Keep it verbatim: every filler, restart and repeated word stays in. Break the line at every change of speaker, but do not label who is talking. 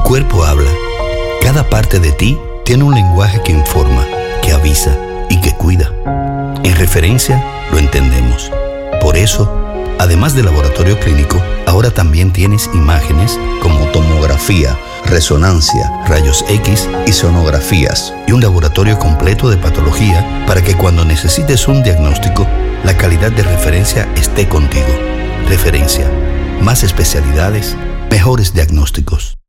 cuerpo habla. Cada parte de ti tiene un lenguaje que informa, que avisa y que cuida. En Referencia lo entendemos. Por eso, además de laboratorio clínico, ahora también tienes imágenes como tomografía, resonancia, rayos X y sonografías, y un laboratorio completo de patología para que cuando necesites un diagnóstico, la calidad de Referencia esté contigo. Referencia, más especialidades, mejores diagnósticos.